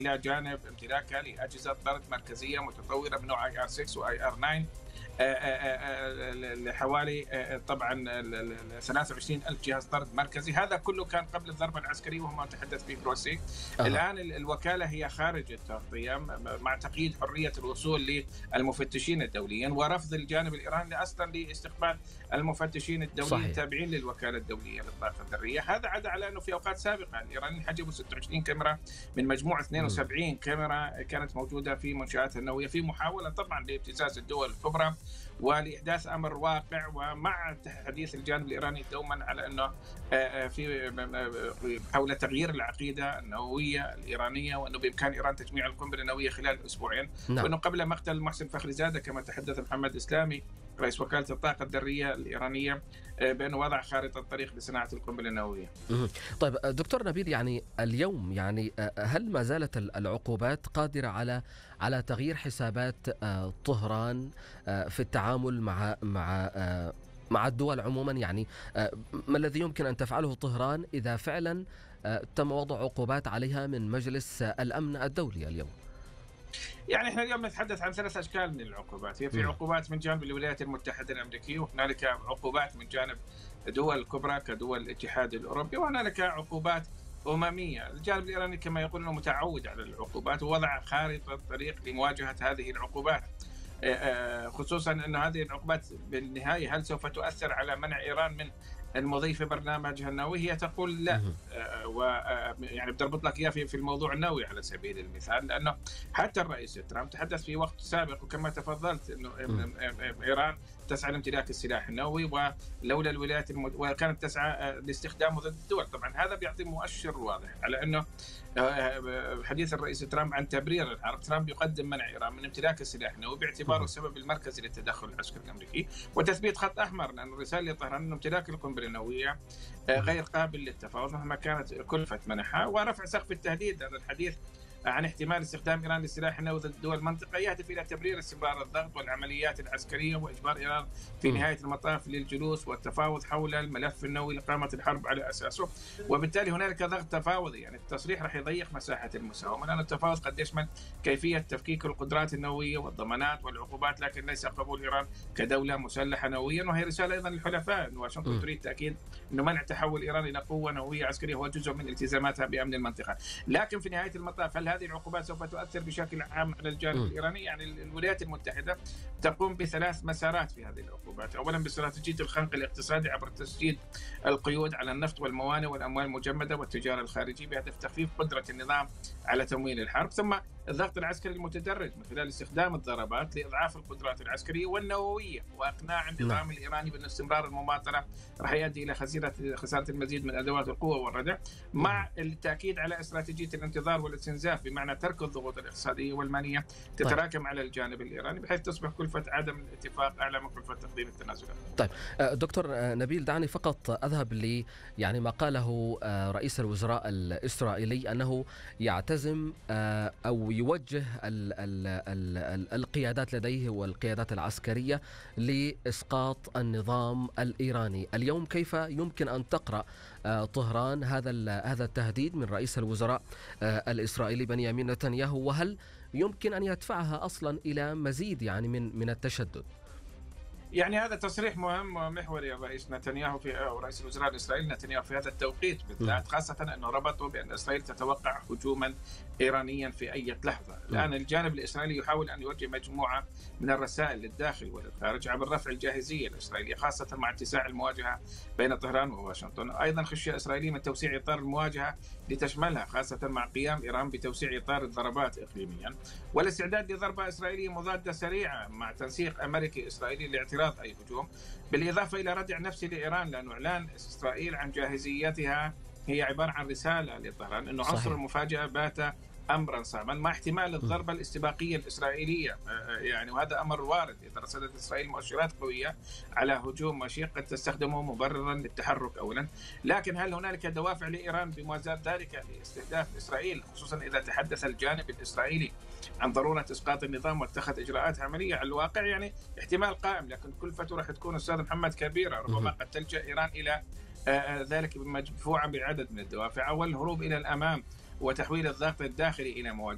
إلى جانب امتلاكها لأجهزة طرد مركزية متطورة من نوع IR6 وIR9 لحوالي طبعا 23,000 جهاز طرد مركزي. هذا كله كان قبل الضربة العسكرية وهو ما تحدث فيه جروسي. الآن الوكالة هي خارج التغطية مع تقييد حرية الوصول للمفتشين الدوليين ورفض الجانب الإيراني أصلا لاستقبال المفتشين الدوليين التابعين للوكالة الدولية للطاقة الذرية. هذا عدا على أنه في أوقات سابقة الإيرانيين حجبوا 26 كاميرا من مجموعة 72 كاميرا كانت موجودة في منشآتها النووية في محاولة طبعا لابتزاز الدول الكبرى ولإحداث أمر واقع، ومع تحديث الجانب الإيراني دوما على أنه في حول تغيير العقيدة النووية الإيرانية، وأنه بإمكان إيران تجميع القنبلة النووية خلال أسبوعين. وأنه قبل مقتل محسن فخرزادة كما تحدث محمد إسلامي رئيس وكالة الطاقة الذرية الإيرانية بأنه وضع خارطة طريق لصناعة القنبلة النووية. طيب دكتور نبيل، يعني اليوم يعني هل ما زالت العقوبات قادرة على تغيير حسابات طهران في التعامل مع الدول عموما؟ يعني ما الذي يمكن أن تفعله طهران إذا فعلا تم وضع عقوبات عليها من مجلس الأمن الدولي اليوم؟ يعني احنا اليوم نتحدث عن 3 أشكال من العقوبات. هي في عقوبات من جانب الولايات المتحدة الأمريكية، وهنالك عقوبات من جانب دول كبرى كدول الاتحاد الأوروبي، وهنالك عقوبات أممية. الجانب الإيراني كما يقول أنه متعود على العقوبات ووضع خارطة طريق لمواجهة هذه العقوبات، خصوصا أن هذه العقوبات بالنهاية هل سوف تؤثر على منع إيران من المضي في برنامجها النووي؟ هي تقول لا، ويعني بتربط لك إياه في الموضوع النووي على سبيل المثال، لأنه حتى الرئيس ترامب تحدث في وقت سابق وكما تفضلت أنه إيران تسعى لامتلاك السلاح النووي، ولولا الولايات وكانت تسعى لاستخدامه ضد الدول. طبعا هذا بيعطي مؤشر واضح على أنه حديث الرئيس ترامب عن تبرير الحرب. ترامب يقدم منع إيران من امتلاك السلاح النووي باعتباره السبب المركزي للتدخل العسكري الأمريكي وتثبيت خط أحمر، لأن الرسالة لطهران أن امتلاك القنبلة النووية غير قابل للتفاوض مهما كانت كلفة منحها، ورفع سقف التهديد. هذا الحديث عن احتمال استخدام إيران للسلاح النووي ضد دول المنطقة يهدف إلى تبرير استمرار الضغط والعمليات العسكرية وإجبار إيران في نهاية المطاف للجلوس والتفاوض حول الملف النووي لإقامة الحرب على أساسه. وبالتالي هنالك ضغط تفاوضي، يعني التصريح راح يضيق مساحة المساومة، لأن التفاوض قد يشمل كيفية تفكيك القدرات النووية والضمانات والعقوبات، لكن ليس قبول إيران كدولة مسلحة نوويا. وهي رسالة أيضا للحلفاء أن واشنطن تريد تأكيد أن منع تحول إيران إلى قوة نووية عسكرية هو جزء من التزاماتها بأمن المنطقة. لكن في نهاية المطاف هل هذه العقوبات سوف تؤثر بشكل عام على الجانب الإيراني؟ يعني الولايات المتحدة تقوم ب3 مسارات في هذه العقوبات. أولا باستراتيجية الخنق الاقتصادي عبر تسديد القيود على النفط والموانئ والأموال المجمدة والتجارة الخارجية بهدف تخفيف قدرة النظام على تمويل الحرب. ثم الضغط العسكري المتدرج من خلال استخدام الضربات لإضعاف القدرات العسكرية والنووية وإقناع النظام الإيراني بأن استمرار المماطلة راح يؤدي إلى خسارة المزيد من أدوات القوة والردع، مع التأكيد على استراتيجية الانتظار والاستنزاف، بمعنى ترك الضغوط الاقتصادية والمالية تتراكم على الجانب الإيراني بحيث تصبح كلفة عدم الاتفاق أعلى من كلفة تقديم التنازلات. طيب دكتور نبيل، دعني فقط أذهب يعني ما قاله رئيس الوزراء الإسرائيلي أنه يعتزم أو يوجه القيادات لديه والقيادات العسكرية لإسقاط النظام الإيراني. اليوم كيف يمكن أن تقرأ طهران هذا التهديد من رئيس الوزراء الإسرائيلي بنيامين نتنياهو، وهل يمكن أن يدفعها أصلا إلى مزيد يعني من التشدد؟ يعني هذا تصريح مهم ومحوري الرئيس نتنياهو أو رئيس الوزراء الإسرائيلي نتنياهو في هذا التوقيت بالذات، خاصة أنه ربطوا بأن إسرائيل تتوقع هجوما إيرانيا في أي لحظة. الآن الجانب الإسرائيلي يحاول أن يوجه مجموعة من الرسائل للداخل وللخارج عبر رفع الجاهزية الإسرائيلية، خاصة مع اتساع المواجهة بين طهران وواشنطن. أيضا خشية إسرائيلية من توسيع إطار المواجهة لتشملها، خاصة مع قيام إيران بتوسيع إطار الضربات إقليميا والاستعداد لضربة إسرائيلية مضادة سريعة مع تنسيق أمريكي إسرائيلي لاعتراض أي هجوم، بالإضافة إلى ردع نفسي لإيران، لأنه إعلان إسرائيل عن جاهزيتها هي عبارة عن رسالة لطهران أنه عنصر المفاجأة بات أمرا صعبا مع احتمال الضربة الاستباقية الإسرائيلية. يعني وهذا أمر وارد إذا رصدت إسرائيل مؤشرات قوية على هجوم مشيق قد تستخدمه مبررا للتحرك أولا. لكن هل هنالك دوافع لإيران بموازاة ذلك لاستهداف إسرائيل، خصوصا إذا تحدث الجانب الإسرائيلي عن ضرورة إسقاط النظام واتخذ إجراءات عملية؟ على الواقع يعني احتمال قائم، لكن كلفته راح تكون أستاذ محمد كبيرة. ربما قد تلجأ إيران إلى ذلك مدفوعا بعدد من الدوافع. أول الهروب إلى الأمام وتحويل الضغط الداخلي إلى مواجهة